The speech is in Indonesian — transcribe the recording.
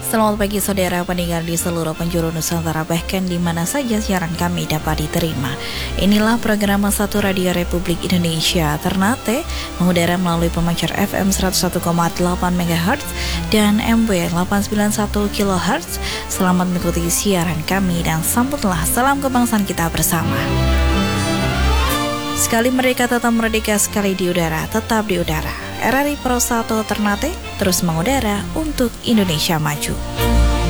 Selamat pagi saudara pendengar di seluruh penjuru Nusantara, bahkan di mana saja siaran kami dapat diterima. Inilah program Satu Radio Republik Indonesia Ternate, mengudara melalui pemancar FM 101,8 MHz dan MW 891 kHz. Selamat mengikuti siaran kami dan sambutlah salam kebangsaan kita bersama. Sekali merdeka tetap merdeka, sekali di udara tetap di udara. RRI Pro 1 Ternate terus mengudara untuk Indonesia maju.